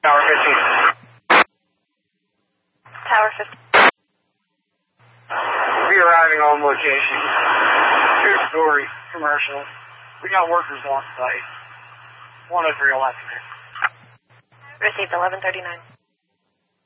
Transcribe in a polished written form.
Tower 15. Tower 15. We'll be arriving on location. Two-story commercial. We got workers on site. 103 electric. Received 1139.